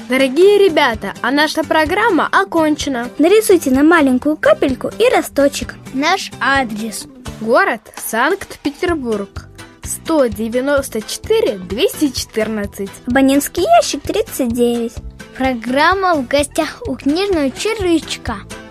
Дорогие ребята, а наша программа окончена. Нарисуйте на маленькую капельку и росточек. Наш адрес: город Санкт-Петербург, 194 214. Абонентский ящик 39. Программа «В гостях у книжного червячка».